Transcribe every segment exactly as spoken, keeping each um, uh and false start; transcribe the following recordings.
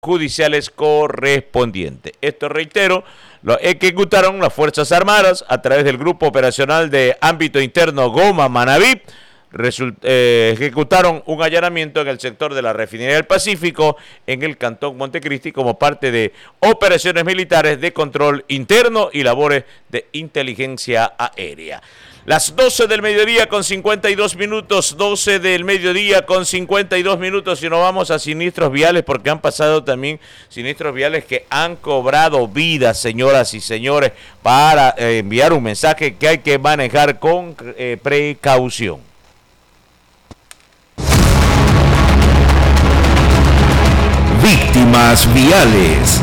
judiciales correspondientes. Esto, reitero, lo ejecutaron las Fuerzas Armadas a través del Grupo Operacional de Ámbito Interno Goma Manabí. Result, eh, ejecutaron un allanamiento en el sector de la Refinería del Pacífico en el Cantón Montecristi como parte de operaciones militares de control interno y labores de inteligencia aérea. Las doce del mediodía con cincuenta y dos minutos, doce del mediodía con cincuenta y dos minutos, y nos vamos a siniestros viales porque han pasado también siniestros viales que han cobrado vidas, señoras y señores, para eh, enviar un mensaje que hay que manejar con eh, precaución. Víctimas viales.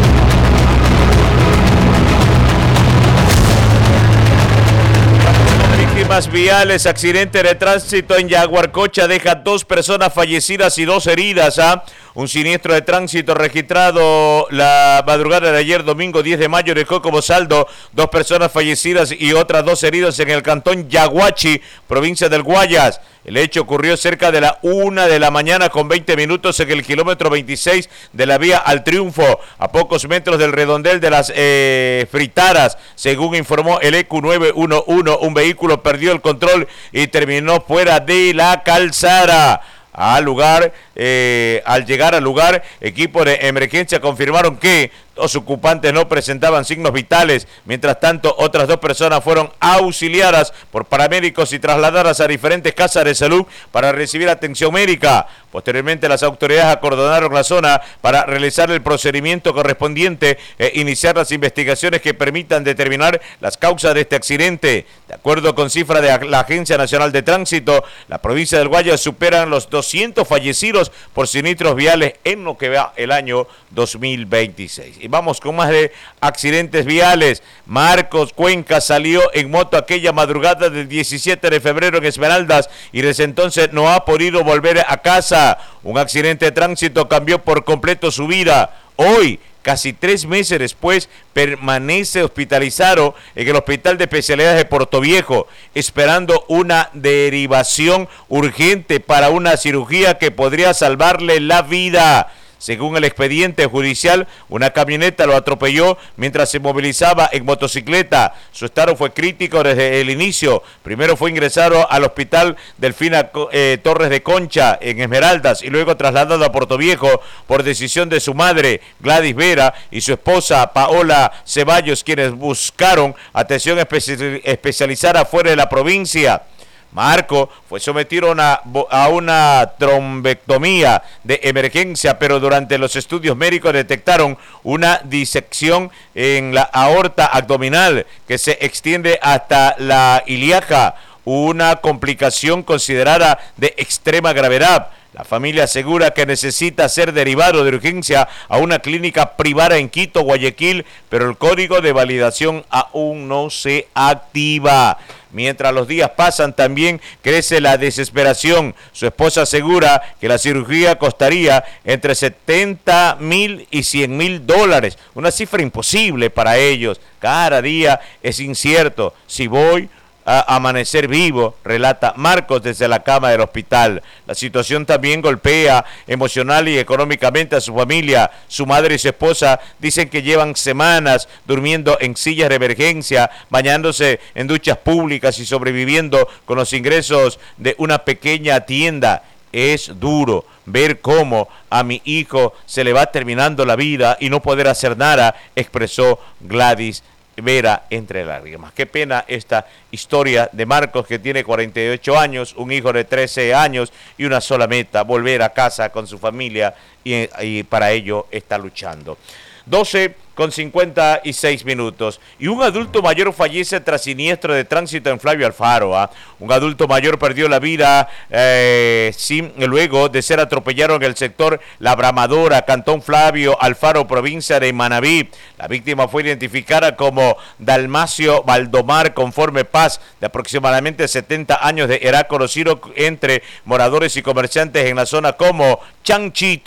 Víctimas viales, accidente de tránsito en Yaguarcocha deja dos personas fallecidas y dos heridas. ¿ah? Un siniestro de tránsito registrado la madrugada de ayer, domingo diez de mayo, dejó como saldo dos personas fallecidas y otras dos heridas en el cantón Yaguachi, provincia del Guayas. El hecho ocurrió cerca de la una de la mañana con veinte minutos en el kilómetro veintiséis de la vía al Triunfo, a pocos metros del redondel de las eh, Fritaras. Según informó el E Q nueve uno uno, un vehículo perdió el control y terminó fuera de la calzada. Al lugar, eh, al llegar al lugar, equipos de emergencia confirmaron que los ocupantes no presentaban signos vitales. Mientras tanto, otras dos personas fueron auxiliadas por paramédicos y trasladadas a diferentes casas de salud para recibir atención médica. Posteriormente, las autoridades acordonaron la zona para realizar el procedimiento correspondiente e iniciar las investigaciones que permitan determinar las causas de este accidente. De acuerdo con cifras de la Agencia Nacional de Tránsito, la provincia del Guayas superan los doscientos fallecidos por siniestros viales en lo que va el año dos mil veintiséis. Y vamos con más de accidentes viales. Marcos Cuenca salió en moto aquella madrugada del diecisiete de febrero en Esmeraldas y desde entonces no ha podido volver a casa. Un accidente de tránsito cambió por completo su vida. Hoy, casi tres meses después, permanece hospitalizado en el Hospital de Especialidades de Portoviejo, esperando una derivación urgente para una cirugía que podría salvarle la vida. Según el expediente judicial, una camioneta lo atropelló mientras se movilizaba en motocicleta. Su estado fue crítico desde el inicio. Primero fue ingresado al hospital Delfina eh, Torres de Concha en Esmeraldas y luego trasladado a Portoviejo por decisión de su madre, Gladys Vera, y su esposa, Paola Ceballos, quienes buscaron atención especi- especializada fuera de la provincia. Marco fue sometido a una, a una trombectomía de emergencia, pero durante los estudios médicos detectaron una disección en la aorta abdominal que se extiende hasta la ilíaca, una complicación considerada de extrema gravedad. La familia asegura que necesita ser derivado de urgencia a una clínica privada en Quito, Guayaquil, pero el código de validación aún no se activa. Mientras los días pasan, también crece la desesperación. Su esposa asegura que la cirugía costaría entre setenta mil y cien mil dólares. Una cifra imposible para ellos. Cada día es incierto si voy a amanecer vivo, relata Marcos desde la cama del hospital. La situación también golpea emocional y económicamente a su familia. Su madre y su esposa dicen que llevan semanas durmiendo en sillas de emergencia, bañándose en duchas públicas y sobreviviendo con los ingresos de una pequeña tienda. Es duro ver cómo a mi hijo se le va terminando la vida y no poder hacer nada, expresó Gladys Vera entre lágrimas. Qué pena esta historia de Marcos, que tiene cuarenta y ocho años, un hijo de trece años y una sola meta, volver a casa con su familia, y, y para ello está luchando. doce con cincuenta y seis minutos. Y un adulto mayor fallece tras siniestro de tránsito en Flavio Alfaro. ¿eh? Un adulto mayor perdió la vida eh, sin, luego de ser atropellado en el sector La Bramadora, Cantón Flavio Alfaro, provincia de Manabí. La víctima fue identificada como Dalmacio Valdomar Conforme Paz, de aproximadamente setenta años, de era conocido entre moradores y comerciantes en la zona como Chanchito.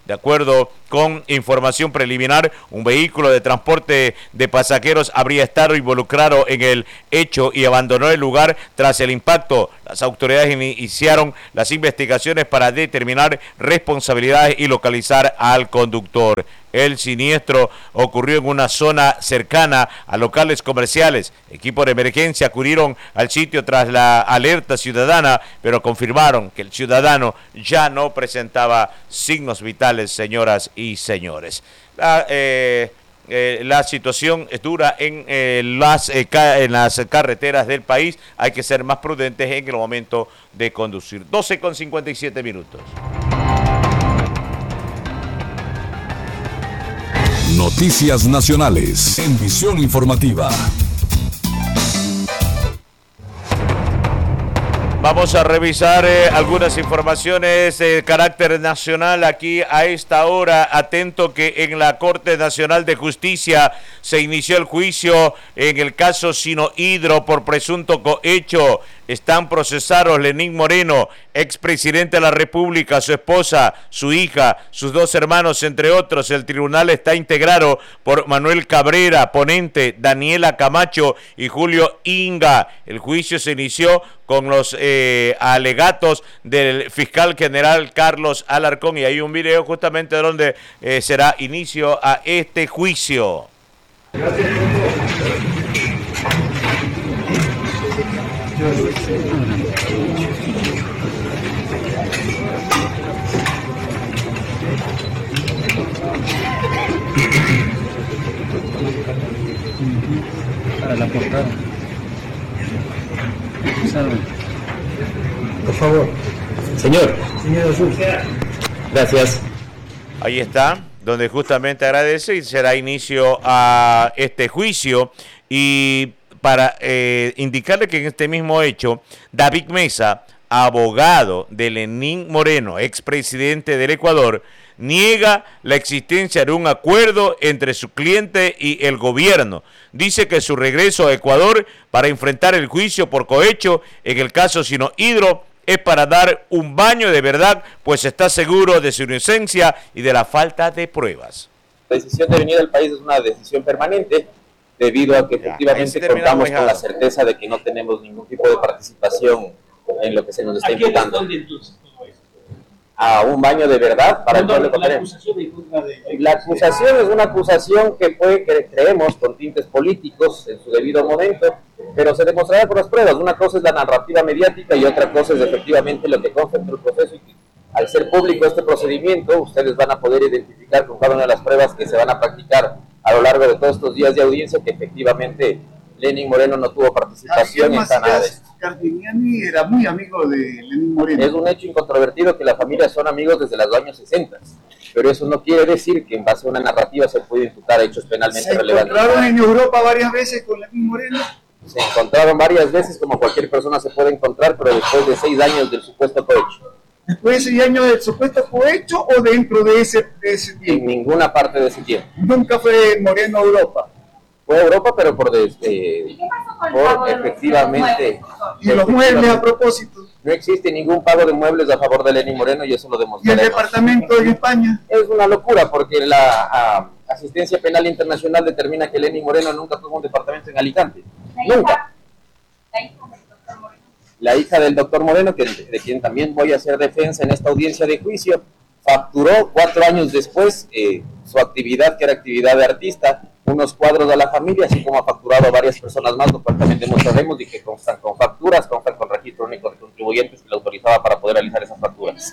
De acuerdo con información preliminar, un vehículo de transporte de pasajeros habría estado involucrado en el hecho y abandonó el lugar tras el impacto. Las autoridades iniciaron las investigaciones para determinar responsabilidades y localizar al conductor. El siniestro ocurrió en una zona cercana a locales comerciales. Equipos de emergencia acudieron al sitio tras la alerta ciudadana, pero confirmaron que el ciudadano ya no presentaba signos vitales, señoras y señores. La, eh, eh, la situación es dura en, eh, las, eh, ca en las carreteras del país. Hay que ser más prudentes en el momento de conducir. doce con cincuenta y siete minutos. Noticias nacionales en Visión Informativa. Vamos a revisar eh, algunas informaciones de carácter nacional aquí a esta hora. Atento que en la Corte Nacional de Justicia se inició el juicio en el caso Sinohydro por presunto cohecho. Están procesados Lenín Moreno, expresidente de la República, su esposa, su hija, sus dos hermanos, entre otros. El tribunal está integrado por Manuel Cabrera, ponente, Daniela Camacho y Julio Inga. El juicio se inició con los eh, alegatos del fiscal general Carlos Alarcón, y hay un video justamente donde eh, será inicio a este juicio. Gracias. Para la portada. Por favor. Señor. Señor Azul. Gracias. Ahí está, donde justamente agradece y será inicio a este juicio. Y para eh, indicarle que en este mismo hecho, David Mesa, abogado de Lenín Moreno, expresidente del Ecuador, niega la existencia de un acuerdo entre su cliente y el gobierno. Dice que su regreso a Ecuador para enfrentar el juicio por cohecho en el caso Sinohydro es para dar un baño de verdad, pues está seguro de su inocencia y de la falta de pruebas. La decisión de venir al país es una decisión permanente, debido a que efectivamente ya, contamos con la certeza de que no tenemos ningún tipo de participación en lo que se nos está imputando. A un baño de verdad para el pueblo ecuatoriano. La acusación es una acusación que fue, que creemos, con tintes políticos en su debido momento, pero se demostrará por las pruebas. Una cosa es la narrativa mediática y otra cosa es efectivamente lo que consta en el proceso, y al ser público este procedimiento, ustedes van a poder identificar con cada una de las pruebas que se van a practicar a lo largo de todos estos días de audiencia que efectivamente Lenín Moreno no tuvo participación en nada de esto. Cardiniani era muy amigo de Lenín Moreno. Es un hecho incontrovertido que las familias son amigos desde los años sesenta, pero eso no quiere decir que en base a una narrativa se puede imputar hechos penalmente relevantes. ¿Se encontraron en Europa varias veces con Lenín Moreno? Se encontraron varias veces, como cualquier persona se puede encontrar, pero después de seis años del supuesto cohecho. ¿Después de seis años del supuesto cohecho o dentro de ese, de ese tiempo? En ninguna parte de ese tiempo. Nunca fue Moreno a Europa. Fue a Europa, pero por, este, por efectivamente... ¿Y los muebles a propósito? No existe ningún pago de muebles a favor de Lenín Moreno y eso lo demostraremos. ¿Y el departamento en España? Es una locura porque la a, asistencia penal internacional determina que Lenín Moreno nunca tuvo un departamento en Alicante. Nunca. La hija del doctor Moreno, que, de quien también voy a hacer defensa en esta audiencia de juicio, facturó cuatro años después eh, su actividad, que era actividad de artista, unos cuadros a la familia, así como ha facturado a varias personas más, lo cual también demostraremos, y que constan con facturas, constan con registro único de contribuyentes que lo autorizaba para poder realizar esas facturas.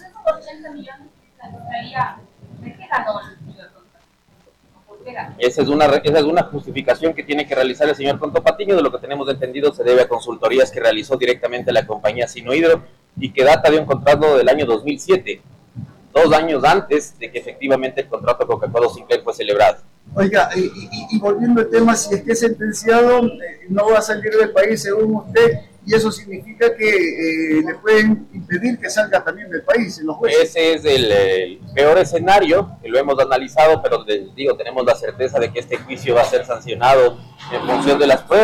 Esa es, una, esa es una justificación que tiene que realizar el señor Conto Patiño. De lo que tenemos entendido, se debe a consultorías que realizó directamente la compañía Sinohydro y que data de un contrato del año dos mil siete, dos años antes de que efectivamente el contrato Coca-Cola Sinclair fue celebrado. Oiga, y, y, y volviendo al tema, si es que es sentenciado, eh, no va a salir del país según usted, y eso significa que eh, le pueden impedir que salga también del país en los jueces. Ese es el, el peor escenario, que lo hemos analizado, pero les digo, tenemos la certeza de que este juicio va a ser sancionado en función de las pruebas,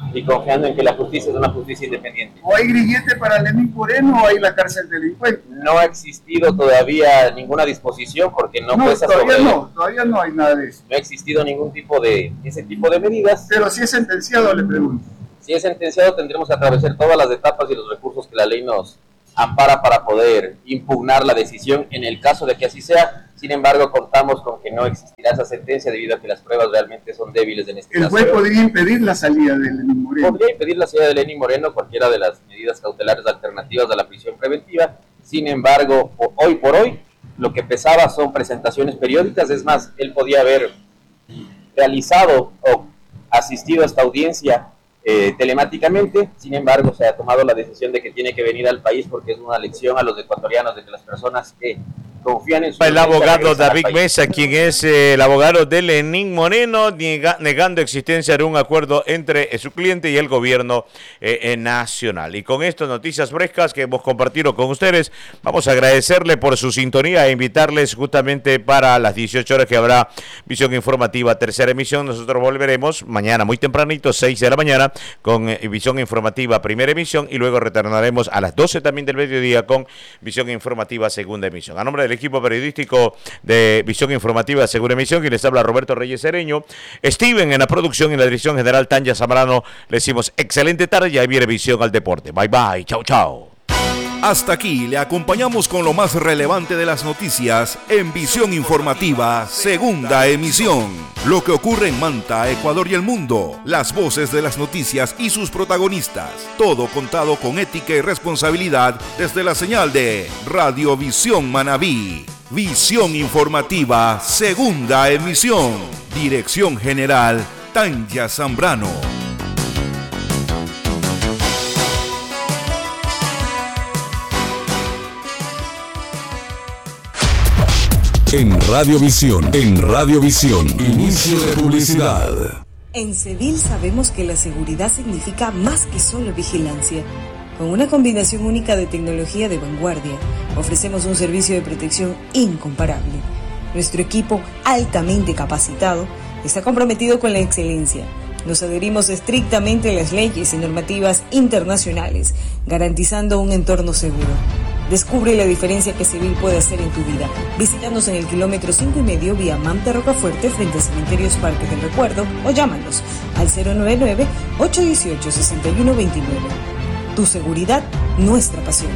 y confiando en que la justicia es una justicia independiente. ¿O hay grillete para Lenín Moreno o hay la cárcel delincuente? No ha existido todavía ninguna disposición porque no, no pesa todavía sobre... no, todavía no hay nada de eso. No ha existido ningún tipo de ese tipo de medidas. Pero si es sentenciado, le pregunto. Si es sentenciado, tendremos que atravesar todas las etapas y los recursos que la ley nos ampara para poder impugnar la decisión en el caso de que así sea. Sin embargo, contamos con que no existirá esa sentencia debido a que las pruebas realmente son débiles en este caso. ¿El juez podría impedir la salida de Lenín Moreno? Podría impedir la salida de Lenín Moreno, cualquiera de las medidas cautelares alternativas a la prisión preventiva. Sin embargo, hoy por hoy, lo que pesaba son presentaciones periódicas. Es más, él podía haber realizado o asistido a esta audiencia Eh, telemáticamente. Sin embargo, se ha tomado la decisión de que tiene que venir al país porque es una lección a los ecuatorianos de que las personas que confían en su... El abogado David Mesa, quien es eh, el abogado de Lenín Moreno, niega, negando existencia de un acuerdo entre eh, su cliente y el gobierno eh, eh, nacional. Y con estas noticias frescas que hemos compartido con ustedes, vamos a agradecerle por su sintonía e invitarles justamente para las dieciocho horas que habrá Visión Informativa, tercera emisión. Nosotros volveremos mañana muy tempranito, seis de la mañana, con eh, Visión Informativa, primera emisión, y luego retornaremos a las doce también del mediodía con Visión Informativa, segunda emisión. A nombre del equipo periodístico de Visión Informativa, segunda emisión, quien les habla Roberto Reyes Cereño, Steven en la producción y en la dirección general, Tanya Zambrano, le decimos excelente tarde y ahí viene Visión al Deporte. Bye bye, chao chao. Hasta aquí le acompañamos con lo más relevante de las noticias en Visión Informativa, segunda emisión. Lo que ocurre en Manta, Ecuador y el mundo, las voces de las noticias y sus protagonistas. Todo contado con ética y responsabilidad desde la señal de Radiovisión Manabí. Visión Informativa, segunda emisión. Dirección General, Tanya Zambrano. En Radiovisión, en Radiovisión, inicio de publicidad. En Cedil sabemos que la seguridad significa más que solo vigilancia. Con una combinación única de tecnología de vanguardia, ofrecemos un servicio de protección incomparable. Nuestro equipo, altamente capacitado, está comprometido con la excelencia. Nos adherimos estrictamente a las leyes y normativas internacionales, garantizando un entorno seguro. Descubre la diferencia que Cedil puede hacer en tu vida. Visítanos en el kilómetro cinco y medio vía Manta Rocafuerte frente a Cementerios Parques del Recuerdo o llámanos al cero nueve nueve, ocho uno ocho, seis uno dos nueve. Tu seguridad, nuestra pasión.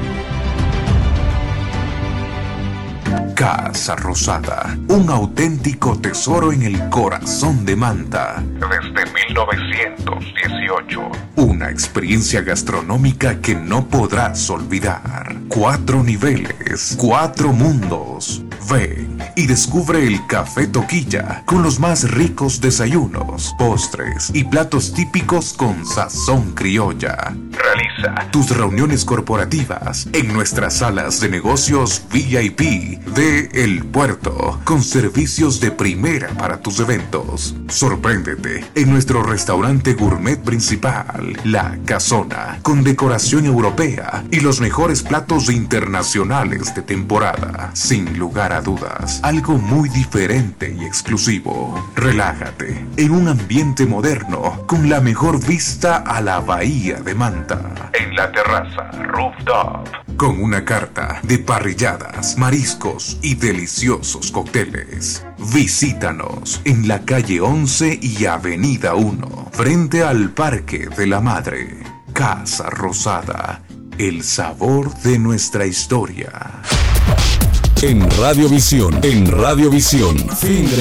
Casa Rosada, un auténtico tesoro en el corazón de Manta. Desde mil novecientos dieciocho. Una experiencia gastronómica que no podrás olvidar. Cuatro niveles, cuatro mundos. Ven y descubre el Café Toquilla con los más ricos desayunos, postres y platos típicos con sazón criolla. Realiza tus reuniones corporativas en nuestras salas de negocios V I P de El Puerto, con servicios de primera para tus eventos. Sorpréndete en nuestro restaurante gourmet principal, La Casona, con decoración europea y los mejores platos internacionales de temporada. Sin lugar a dudas, algo muy diferente y exclusivo. Relájate en un ambiente moderno con la mejor vista a la bahía de Manta. En la terraza Rooftop, con una carta de parrilladas, mariscos y deliciosos cócteles. Visítanos en la calle once y avenida uno, frente al Parque de la Madre. Casa Rosada, el sabor de nuestra historia. En Radiovisión, en Radiovisión, fin de